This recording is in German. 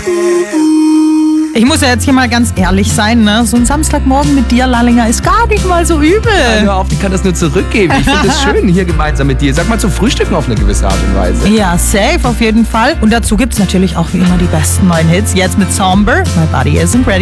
Ich muss ja jetzt hier mal ganz ehrlich sein, ne? So ein Samstagmorgen mit dir, Lallinger, ist gar nicht mal so übel. Ja, hör auf, ich kann das nur zurückgeben. Ich finde es schön, hier gemeinsam mit dir. Sag mal, zum Frühstücken auf eine gewisse Art und Weise. Ja, safe auf jeden Fall. Und dazu gibt's natürlich auch wie immer die besten neuen Hits. Jetzt mit Somber, My Body Isn't Ready.